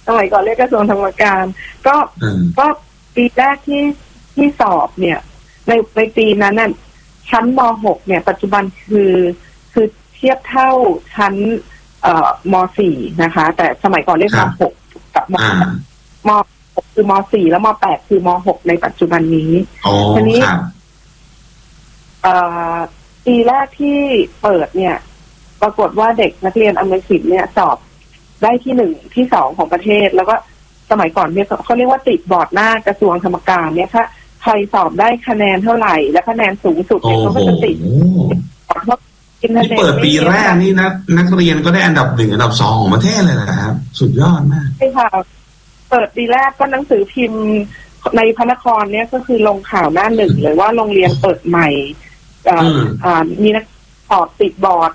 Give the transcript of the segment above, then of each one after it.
สมัยก่อนเรียกกระทรวงธรรมการก็ปีแรกที่สอบเนี่ยในปีนั้นน่ะชั้นม.6 เนี่ยปัจจุบันคือเทียบเท่าชั้นม.4 นะคะแต่สมัยก่อนเรียกม.6 กับม.6 คือม.4 แล้วม.8 คือม.6 ในปัจจุบันนี้ทีนี้ปีแรกที่เปิดเนี่ยปรากฏว่าเด็กนักเรียนอเมริกันเนี่ยสอบได้ที่1ที่2ของประเทศแล้วก็สมัยก่อนเนี่ยเขาเรียกว่าติดบอร์ดหน้ากระทรวงธรรมการเนี่ยถ้าใครสอบได้คะแนนเท่าไหร่และคะแนนสูงสุดเนี่ยเขาก็จะติดที่เปิดปีแรกนี่นักเรียนก็ได้อันดับ1อันดับ2ของประเทศเลยนะครับสุดยอดมากใช่ค่ะเปิดปีแรกก็หนังสือพิมพ์ในพระนครเนี่ยก็คือลงข่าวหน้า1เลยว่าโรงเรียนเปิดใหม่มีนักสอบติดบอร์ด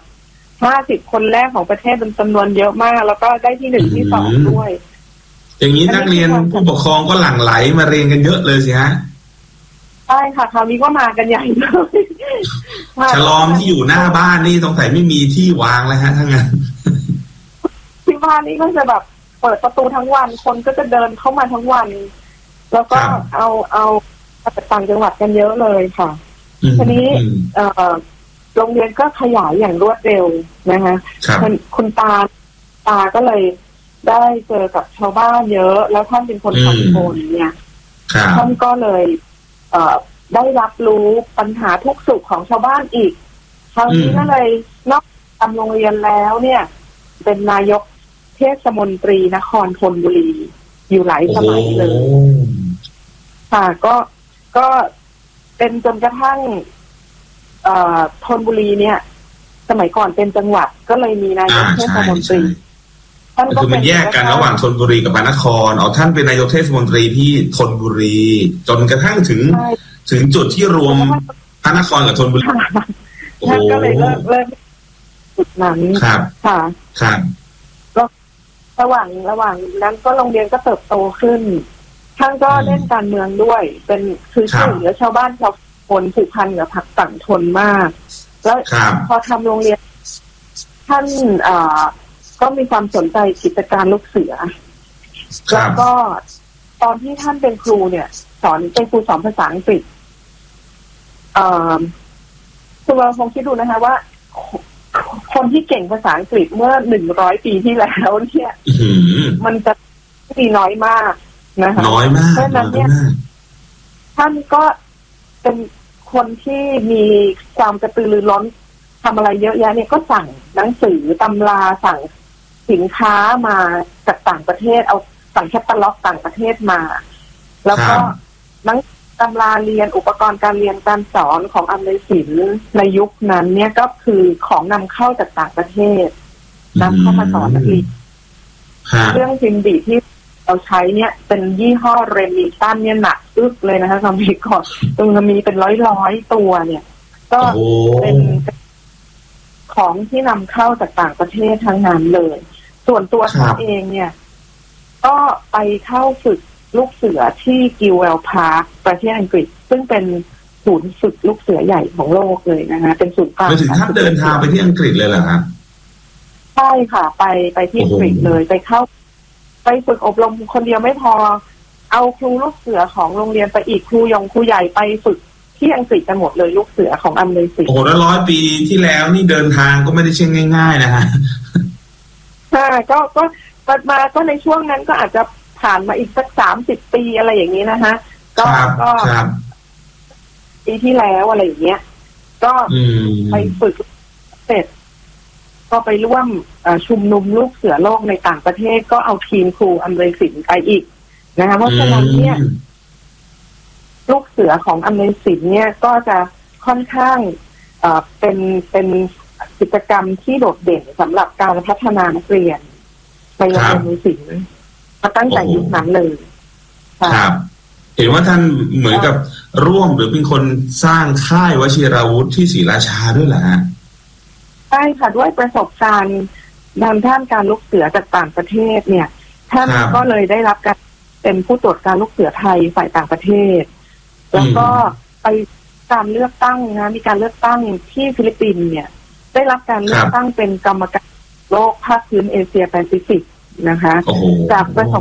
50 คนแรกของประเทศเป็นจำนวนเยอะมากแล้วก็ได้ที่1ที่2ด้วยอย่างนี้นักเรียนผู้ปกครองก็หลั่งไหลมาเรียนกันเยอะเลยสิฮะใช่ค่ะคราวนี้ก็มากันใหญ่เลยฉลองที่อยู่หน้าบ้านนี่สงสัยไม่มีที่วางเลยฮะทั้งนั้นที่บ้านนี่ก็จะแบบเปิดประตูทั้งวันคนก็จะเดินเข้ามาทั้งวันแล้วก็เอาจากต่างจังหวัดกันเยอะเลยค่ะทีนี้โรงเรียนก็ขยายอย่างรวดเร็วนะคะคุณตาก็เลยได้เจอกับชาวบ้านเยอะแล้วท่านเป็นคนชุมชนเนี่ยท่านก็เลยได้รับรู้ปัญหาทุกสุขของชาวบ้านอีกคราวนี้ก็เลยนอกจากโรงเรียนแล้วเนี่ยเป็นนายกเทศมนตรีนครธนบุรีอยู่หลายสมัยเลยค่ะก็เป็นจนกระทั่งธนบุรีเนี่ยสมัยก่อนเป็นจังหวัดก็เลยมีนายกเทศมนตรีท่านก็เป็นแยกกันระหว่างธนบุรีกับพระนครท่านเป็นนายกเทศมนตรีที่ธนบุรีจนกระทั่งถึงจุดที่รวมพระนครกับธนบุรีท่านก็เลยเริ่มจุดนั้นค่ะครับก็ระหว่างนั้นก็โรงเรียนก็เติบโตขึ้นท่านก็เล่นการเมืองด้วยเป็นคือช่วยเหลือชาวบ้านชาวคนผูกพันกับพรรคต่างทนมากแล้วพอทำโรงเรียนท่านก็มีความสนใจกิจการลูกเสือแล้วก็ตอนที่ท่านเป็นครูเนี่ยเป็นครูสอนภาษาอังกฤษคุณเราคงคิดดูนะคะว่าคนที่เก่งภาษาอังกฤษเมื่อ100 ปีที่แล้วเนี่ยมันจะมีน้อยมากนะคะน้อยมากเพราะฉะนั้นเนี่ยท่านก็เป็นคนที่มีความกระตือรือร้นทำอะไรเยอะแยะเนี่ยก็สั่งหนังสือตำราสั่งสินค้ามาจากต่างประเทศเอาสั่งแคตตาล็อกต่างประเทศมาแล้วก็หนังตำราเรียนอุปกรณ์การเรียนการสอนของอเมริกันในยุคนั้นเนี่ยก็คือของนำเข้าจากต่างประเทศนำเข้ามาสอนนักเรียนเรื่องพิมพ์ดีที่เราใช้เนี่ยเป็นยี่ห้อเรมิตันเนี่ยหนักอึกเลยนะคะสมัยก่อนตัวมีเป็นร้อยตัวเนี่ยก็เป็นของที่นำเข้าจากต่างประเทศทั้งนั้นเลยส่วนตัวท่านเองเนี่ยก็ไปเข้าฝึกลูกเสือที่กิลเวลพาร์คประเทศอังกฤษซึ่งเป็นศูนย์ฝึกลูกเสือใหญ่ของโลกเลยนะคะเป็นศูนย์กลางไปถึงท่านเดินทางไปที่อังกฤษเลยเหรอครับใช่ค่ะไปที่อังกฤษเลยไปฝึกอบรมคนเดียวไม่พอเอาครูลูกเสือของโรงเรียนไปอีกครูใหญ่ไปฝึกที่อังกฤษกันหมดเลยลูกเสือของอเมริกันโอ้โหแล้ว100 ปีที่แล้วนี่เดินทางก็ไม่ได้เช่นง่ายๆนะฮะใช่ก็มาก็ในช่วงนั้นก็อาจจะผ่านมาอีกสัก30 ปีอะไรอย่างนี้นะคะก็ปีที่แล้วอะไรอย่างเงี้ยก็ไปฝึกเสร็จก็ไปร่วมชุมนุมลูกเสือโลกในต่างประเทศก็เอาทีมครูอเมริกันไปอีกนะคะเพราะฉะนั้นเนี่ยลูกเสือของอเมริกันเนี่ยก็จะค่อนข้างเป็นกิจกรรมที่โดดเด่นสำหรับการพัฒนานักเรียนในโรงเรียนอเมริกันมาตั้งแต่ยุคนั้นเลยครับเห็นว่าท่านเหมือนกับร่วมหรือเป็นคนสร้างค่ายวชิราวุธที่ศรีราชาด้วยเหรอฮะใช่ค่ะด้วยประสบการณ์ด้านการลูกเสือจากต่างประเทศเนี่ยท่านก็เลยได้รับการเป็นผู้ตรวจการลูกเสือไทยฝ่ายต่างประเทศแล้วก็ไปการเลือกตั้งนะมีการเลือกตั้งที่ฟิลิปปินส์เนี่ยได้รับการเลือกตั้งเป็นกรรมการโลกภาคพื้นเอเชียแปซิฟิกนะคะจากประสบ